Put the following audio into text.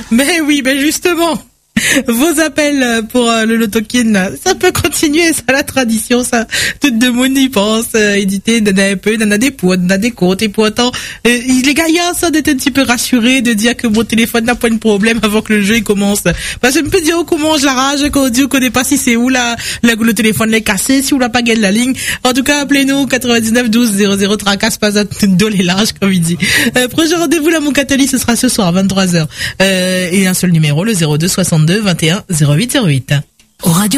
Mais oui, ben justement. Vos appels pour le Lotokin, ça peut continuer, ça la tradition, ça. Tout le monde y pense, éditer, donner un peu, donner des poids, donner des côtes, et pourtant, les gaillards, ça, d'être un petit peu rassurés, de dire que mon téléphone n'a pas de problème avant que le jeu il commence. Parce que je me peux dire, oh, comment je la rage, quand on dit, on connaît pas si c'est où le téléphone est cassé, si on l'a pas gagné la ligne. En tout cas, appelez-nous, 99 12 00 tracasse, pas à doler large, comme il dit. Prochain rendez-vous, là, mon Catali, ce sera ce soir, à 23h. Et un seul numéro, le 02 62 21 08 08. Au radio